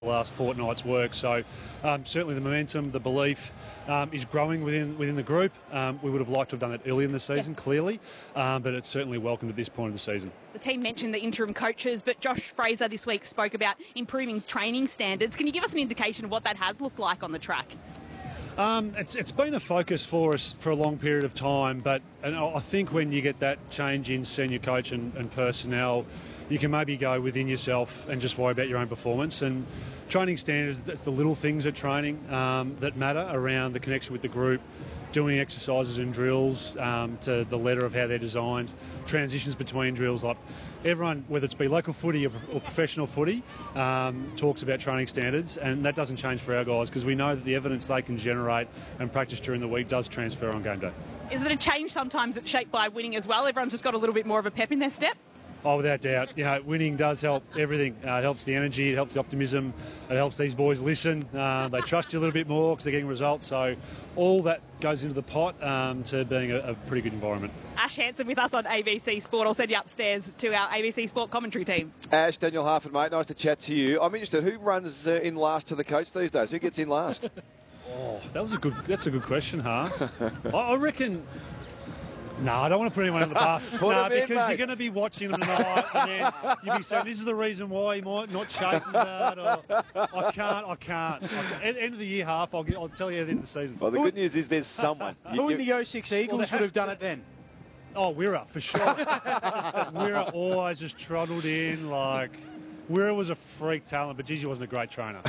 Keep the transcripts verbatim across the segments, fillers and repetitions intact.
last fortnight's work. So um, certainly the momentum, the belief um, is growing within within the group. Um, we would have liked to have done it early in the season, yes. clearly, um, but it's certainly welcomed at this point of the season. The team mentioned the interim coaches, but Josh Fraser this week spoke about improving training standards. Can you give us an indication of what that has looked like on the track? Um, it's, it's been a focus for us for a long period of time, but and I think when you get that change in senior coach and, and personnel, you can maybe go within yourself and just worry about your own performance. And training standards, it's the little things at training um, that matter around the connection with the group, doing exercises and drills um, to the letter of how they're designed, transitions between drills. Like everyone, whether it's be local footy or, or professional footy, um, talks about training standards, and that doesn't change for our guys because we know that the evidence they can generate and practice during the week does transfer on game day. Is it a change sometimes that's shaped by winning as well? Everyone's just got a little bit more of a pep in their step? Oh, without doubt. You know, winning does help everything. Uh, it helps the energy, it helps the optimism, it helps these boys listen. Uh, they trust you a little bit more because they're getting results. So all that goes into the pot um, to being a, a pretty good environment. Ash Hanson with us on A B C Sport. I'll send you upstairs to our A B C Sport commentary team. Ash, Daniel Harford, mate, nice to chat to you. I'm interested, who runs uh, in last to the coach these days? Who gets in last? Oh, that was a good. That's a good question, huh? I, I reckon. No, I don't want to put anyone on the bus. no, nah, because in, you're going to be watching them tonight, and then you'll be saying, "This is the reason why he might not chase as hard." Or, I can't. I can't. I can't. At the end of the year half, I'll get. I'll tell you at the end of the season. Well, the good news is there's someone. Who in the oh six Eagles well, would have done it then? Oh, Wirra, for sure. Wirra always just trundled in like. Wirra was a freak talent, but geez, he wasn't a great trainer.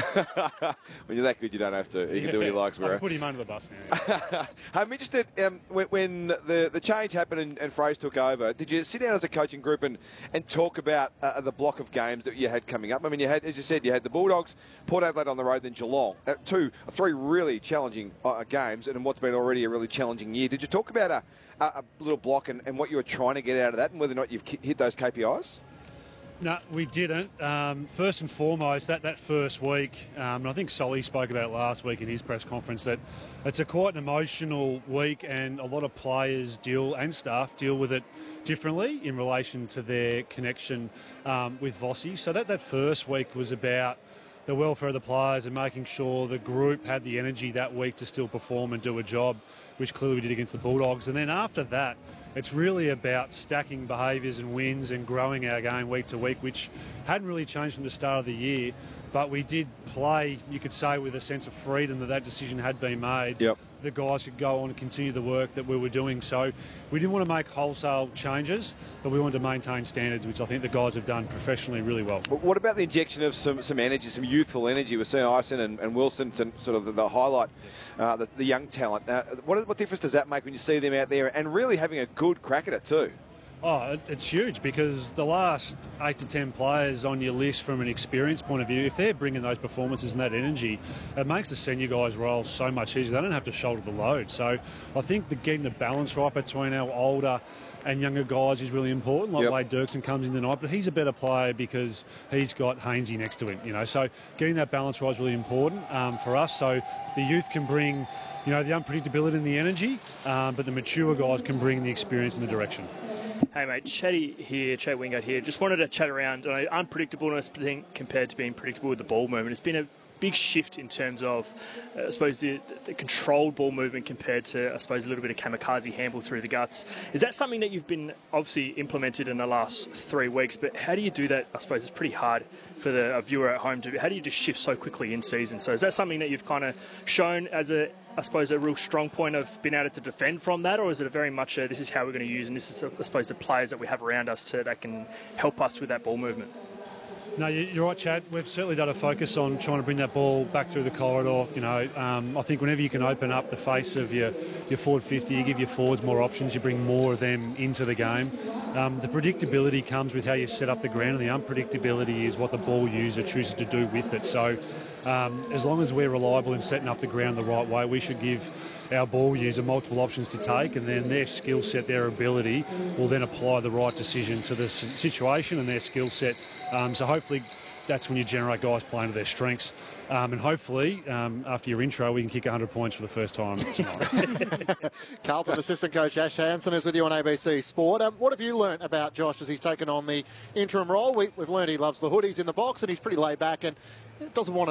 When you're that good, you don't have to. He can do what he likes, Wirra. I'll put him under the bus now. I'm interested, um, when, when the, the change happened and, and Fraser took over, did you sit down as a coaching group and, and talk about uh, the block of games that you had coming up? I mean, you had, as you said, you had the Bulldogs, Port Adelaide on the road, then Geelong. Uh, two, three really challenging uh, games, and in what's been already a really challenging year. Did you talk about a, a, a little block and, and what you were trying to get out of that and whether or not you've hit those K P Is? No, we didn't. Um, first and foremost, that, that first week, um, and I think Solly spoke about it last week in his press conference, that it's a quite an emotional week and a lot of players deal and staff deal with it differently in relation to their connection um, with Vossi. So that, that first week was about the welfare of the players and making sure the group had the energy that week to still perform and do a job, which clearly we did against the Bulldogs. And then after that, it's really about stacking behaviours and wins and growing our game week to week, which hadn't really changed from the start of the year. But we did play, you could say, with a sense of freedom that that decision had been made. Yep. The guys could go on and continue the work that we were doing. So we didn't want to make wholesale changes, but we wanted to maintain standards, which I think the guys have done professionally really well. But what about the injection of some, some energy, some youthful energy with Sam Ison and, and Wilson to sort of the, the highlight uh, the, the young talent? Uh, what, what difference does that make when you see them out there and really having a good crack at it too? Oh, it's huge because the last eight to ten players on your list from an experience point of view, if they're bringing those performances and that energy, it makes the senior guys' role so much easier. They don't have to shoulder the load. So I think the, getting the balance right between our older and younger guys is really important. Like yep. Wade Dirksen comes in tonight, but he's a better player because he's got Hainsey next to him. You know, so getting that balance right is really important um, for us. So the youth can bring, you know, the unpredictability and the energy, um, but the mature guys can bring the experience and the direction. Hey mate, Chatty here, Chat Wingard here. Just wanted to chat around uh, unpredictableness compared to being predictable with the ball movement. It's been a big shift in terms of, uh, I suppose, the, the controlled ball movement compared to, I suppose, a little bit of kamikaze handball through the guts. Is that something that you've been obviously implemented in the last three weeks? But how do you do that? I suppose it's pretty hard for the a viewer at home to. How do you just shift so quickly in season? So is that something that you've kind of shown as a, I suppose, a real strong point of being able to defend from that, or is it a very much a, this is how we're going to use, and this is, I suppose, the players that we have around us to, that can help us with that ball movement? No, you're right, Chad. We've certainly done a focus on trying to bring that ball back through the corridor. You know, um, I think whenever you can open up the face of your, your forward fifty, you give your forwards more options, you bring more of them into the game. Um, the predictability comes with how you set up the ground, and the unpredictability is what the ball user chooses to do with it. So um, as long as we're reliable in setting up the ground the right way, we should give our ball user multiple options to take, and then their skill set, their ability will then apply the right decision to the situation and their skill set. Um, so hopefully that's when you generate guys playing to their strengths. Um, and hopefully, um, after your intro, we can kick one hundred points for the first time tonight. Carlton assistant coach Ash Hanson is with you on A B C Sport. Um, what have you learnt about Josh as he's taken on the interim role? We, we've learned he loves the hoodies in the box and he's pretty laid back and doesn't want to